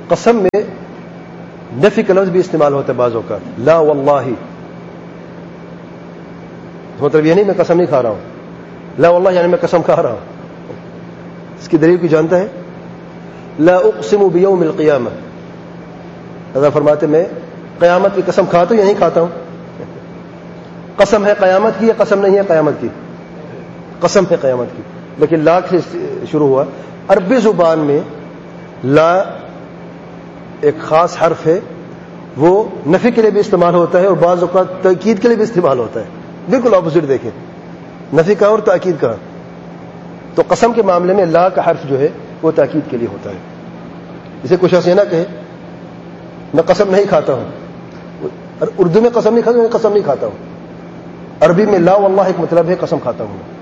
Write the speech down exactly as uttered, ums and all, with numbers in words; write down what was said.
कसम में नफी का लफ्ज भी इस्तेमाल होता है बाजों का, ला वल्लाही, मतलब यह नहीं मैं कसम नहीं खा रहा हूं, ला वल्लाह यानी मैं कसम खा रहा हूं। इसकी दलील की जानता है, ला उक़सिमु बियौमिल क़ियामह, अल्लाह फरमाते मैं क़यामत की कसम खाता हूं या नहीं खाता हूं। कसम है क़यामत की या कसम नहीं है क़यामत की? कसम है क़यामत की, लेकिन ला से शुरू हुआ। अरबी जुबान में ला एक खास हर्फ है, वो नफी के लिए भी इस्तेमाल होता है और बाज़ औक़ात ताकीद के लिए भी इस्तेमाल होता है। बिल्कुल ऑपोजिट देखें, नफी का और ताकीद का। तो कसम के मामले में ला का हर्फ जो है वो ताकीद के लिए होता है। इसे कुछ ऐसे ना कहे मैं कसम नहीं खाता हूं, उर्दू में कसम नहीं खाता, मैं कसम नहीं खाता हूं। अरबी में ला वल्लाह एक मतलब है कसम खाता हूं।